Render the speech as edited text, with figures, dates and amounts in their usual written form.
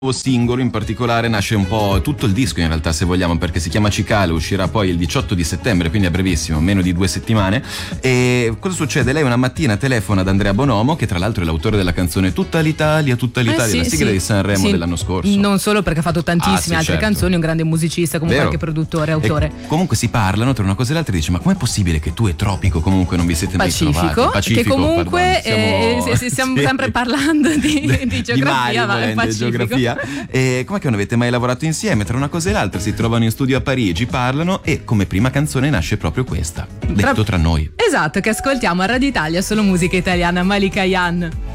singolo in particolare nasce un po' tutto il disco in realtà, se vogliamo, perché si chiama Cicale, uscirà poi il 18 di settembre, quindi a brevissimo, meno di 2 settimane. E cosa succede? Lei una mattina telefona ad Andrea Bonomo, che tra l'altro è l'autore della canzone Tutta l'Italia, la sigla di Sanremo dell'anno scorso. Non solo, perché ha fatto tantissime altre canzoni, un grande musicista, comunque anche produttore, autore. E comunque si parlano tra una cosa e l'altra e dice: ma com'è possibile che tu e Tropico comunque non vi siete mai trovati? Pacifico, che comunque stiamo sempre parlando di geografia, E com'è che non avete mai lavorato insieme? Tra una cosa e l'altra si trovano in studio a Parigi, parlano e come prima canzone nasce proprio questa, Detto tra noi. Esatto, che ascoltiamo a Radio Italia, solo musica italiana, Malika Yan.